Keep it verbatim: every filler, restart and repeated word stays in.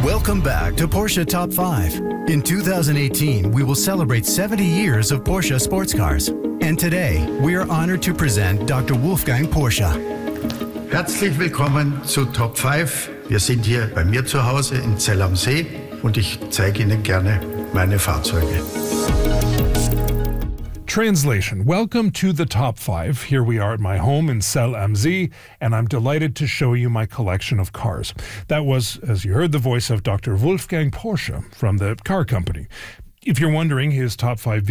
Welcome back to Porsche Top five. In two thousand eighteen, we will celebrate seventy years of Porsche sports cars. And today, we are honored to present Doctor Wolfgang Porsche. Herzlich willkommen zu Top fünf. Wir sind hier bei mir zu Hause in Zell am See und ich zeige Ihnen gerne meine Fahrzeuge. Translation. Welcome to the Top five. Here we are at my home in Zell am See, and I'm delighted to show you my collection of cars. That was, as you heard, the voice of Doctor Wolfgang Porsche from the car company. If you're wondering, his top five